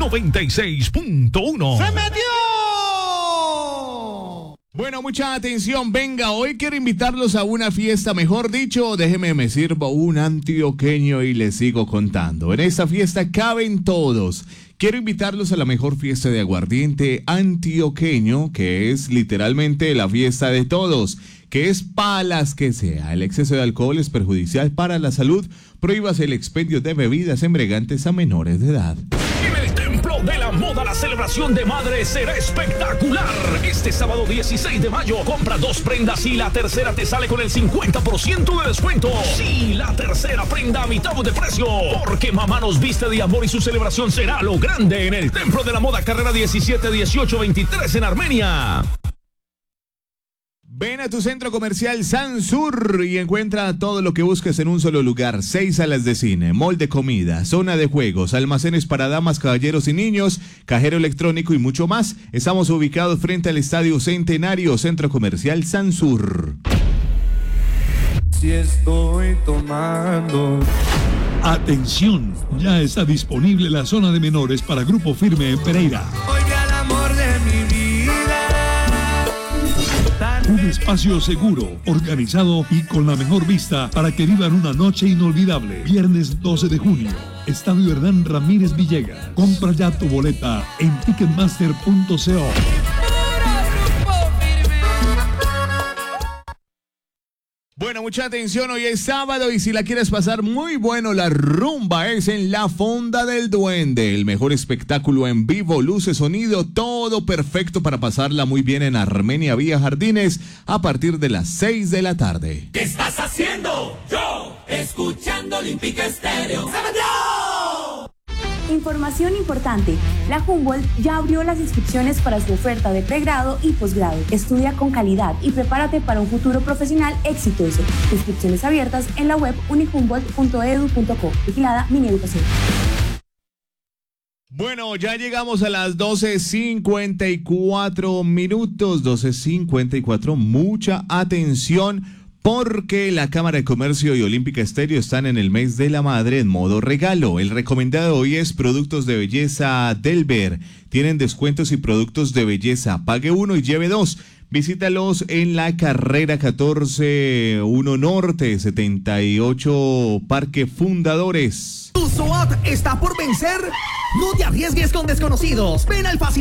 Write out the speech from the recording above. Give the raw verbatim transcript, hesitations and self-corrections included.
noventa y seis punto uno. ¡Se metió! Bueno, mucha atención, venga, hoy quiero invitarlos a una fiesta, mejor dicho, déjeme me sirvo un antioqueño y les sigo contando. En esta fiesta caben todos. Quiero invitarlos a la mejor fiesta de aguardiente antioqueño, que es literalmente la fiesta de todos, que es palas que sea. El exceso de alcohol es perjudicial para la salud. Prohíbase el expendio de bebidas embriagantes a menores de edad. En el Templo de la Moda, la celebración de madre será espectacular. Este sábado dieciséis de mayo, compra dos prendas y la tercera te sale con el cincuenta por ciento de descuento. Sí, la tercera prenda a mitad de precio. Porque mamá nos viste de amor y su celebración será a lo grande en el Templo de la Moda, carrera diecisiete, dieciocho, veintitrés en Armenia. Ven a tu centro comercial Sansur y encuentra todo lo que busques en un solo lugar. Seis salas de cine, mall de comida, zona de juegos, almacenes para damas, caballeros y niños, cajero electrónico y mucho más. Estamos ubicados frente al Estadio Centenario, Centro Comercial Sansur. Si estoy tomando. Atención, ya está disponible la zona de menores para Grupo Firme en Pereira. Oye, al amor de mi vida. Un espacio seguro, organizado y con la mejor vista para que vivan una noche inolvidable. Viernes doce de junio, Estadio Hernán Ramírez Villegas. Compra ya tu boleta en ticketmaster punto co. Bueno, mucha atención, hoy es sábado y si la quieres pasar muy bueno, la rumba es en la Fonda del Duende. El mejor espectáculo en vivo, luces, sonido, todo perfecto para pasarla muy bien en Armenia Vía Jardines a partir de las seis de la tarde. ¿Qué estás haciendo? Yo, escuchando Olímpica Estéreo. ¡Se metió! Información importante. La Humboldt ya abrió las inscripciones para su oferta de pregrado y posgrado. Estudia con calidad y prepárate para un futuro profesional exitoso. Inscripciones abiertas en la web unihumboldt punto edu punto co. Vigilada Mineducación. Bueno, ya llegamos a las doce cincuenta y cuatro minutos, doce cincuenta y cuatro. Mucha atención, porque la Cámara de Comercio y Olímpica Estéreo están en el mes de la madre en modo regalo. El recomendado hoy es productos de belleza Delver. Tienen descuentos y productos de belleza. Pague uno y lleve dos. Visítalos en la carrera catorce uno Norte, setenta y ocho Parque Fundadores. ¿Tu SWAT está por vencer? No te arriesgues con desconocidos. Ven al fácil.